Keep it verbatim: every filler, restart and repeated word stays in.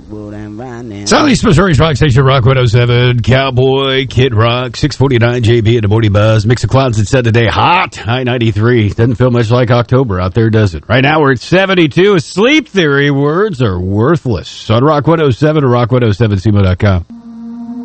Southeast Missouri's Rock Station, Rock one oh seven, Cowboy, Kid Rock, six forty-nine J B in the morning buzz. Mix of clouds that said today, hot, high ninety-three. Doesn't feel much like October out there, does it? Right now we're at seventy-two. Sleep theory words are worthless. On Rock one oh seven or rock one oh seven sumo dot com.